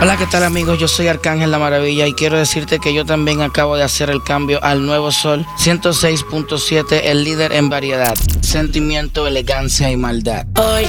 Hola, ¿qué tal amigos? Yo soy Arcángel La Maravilla y quiero decirte que yo también acabo de hacer el cambio al nuevo Sol 106.7, el líder en variedad, sentimiento, elegancia y maldad. Hoy